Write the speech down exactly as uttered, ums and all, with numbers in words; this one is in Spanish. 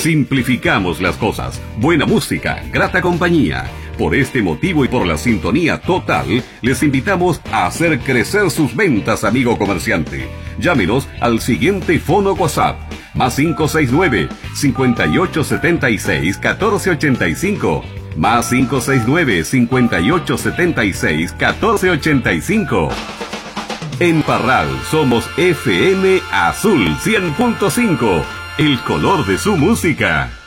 Simplificamos las cosas. Buena música, grata compañía. Por este motivo y por la sintonía total, les invitamos a hacer crecer sus ventas, amigo comerciante. Llámenos al siguiente fono WhatsApp. Más cinco seis nueve, cinco ocho siete seis, uno cuatro ocho cinco. Más cinco seis nueve, cinco ocho siete seis, uno cuatro ocho cinco. En Parral somos F M Azul cien punto cinco, el color de su música.